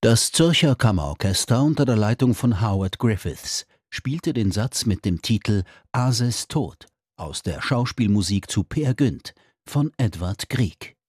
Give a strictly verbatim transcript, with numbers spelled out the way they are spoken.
Das Zürcher Kammerorchester unter der Leitung von Howard Griffiths spielte den Satz mit dem Titel »Aases Tod« aus der Schauspielmusik zu Peer Gynt von Edvard Grieg.